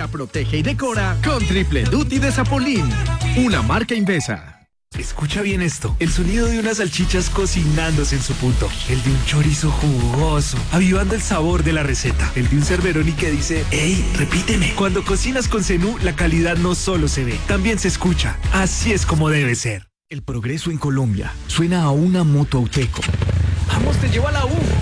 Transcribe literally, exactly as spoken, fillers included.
protege y decora con Triple Duty de Zapolín, una marca Invesa. Escucha bien esto, el sonido de unas salchichas cocinándose en su punto, el de un chorizo jugoso, avivando el sabor de la receta, el de un Cerveroni que dice, ¡ey, repíteme! Cuando cocinas con Zenú, la calidad no solo se ve, también se escucha. Así es como debe ser. El progreso en Colombia suena a una moto Auteco. ¡Vamos, te llevo a la U!